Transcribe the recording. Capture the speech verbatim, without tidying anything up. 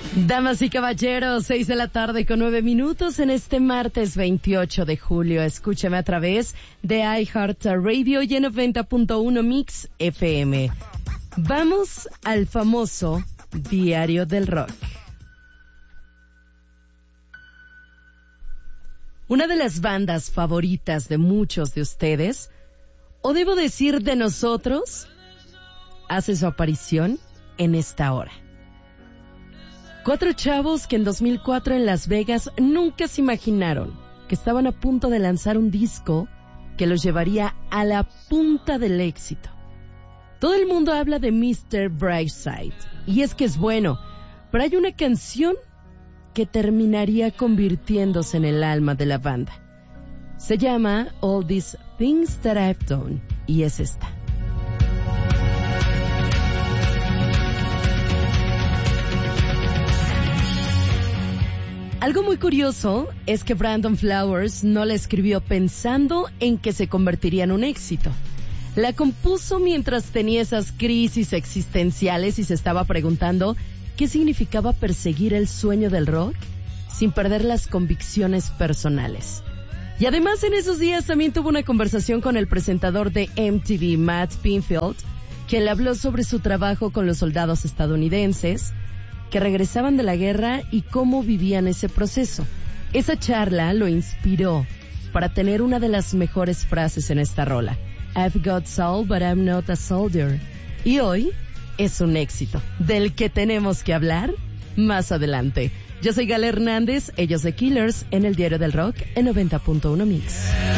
Damas y caballeros, seis de la tarde con nueve minutos en este martes veintiocho de julio. Escúchame a través de iHeartRadio y en noventa punto uno Mix F M. Vamos al famoso Diario del Rock. Una de las bandas favoritas de muchos de ustedes, o debo decir de nosotros, hace su aparición en esta hora. Cuatro chavos que en dos mil cuatro en Las Vegas nunca se imaginaron que estaban a punto de lanzar un disco que los llevaría a la punta del éxito. Todo el mundo habla de mister Brightside, y es que es bueno, pero hay una canción que terminaría convirtiéndose en el alma de la banda. Se llama All These Things That I've Done, y es esta. Algo muy curioso es que Brandon Flowers no la escribió pensando en que se convertiría en un éxito. La compuso mientras tenía esas crisis existenciales y se estaba preguntando qué significaba perseguir el sueño del rock sin perder las convicciones personales. Y además en esos días también tuvo una conversación con el presentador de M T V, Matt Pinfield, quien le habló sobre su trabajo con los soldados estadounidenses que regresaban de la guerra y cómo vivían ese proceso. Esa charla lo inspiró para tener una de las mejores frases en esta rola. I've got soul, but I'm not a soldier. Y hoy es un éxito, del que tenemos que hablar más adelante. Yo soy Gala Hernández, ellos de Killers, en el Diario del Rock, en noventa punto uno Mix.